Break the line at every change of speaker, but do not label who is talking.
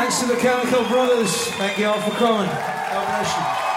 thanks to the Chemical Brothers. Thank you all for coming. God bless you.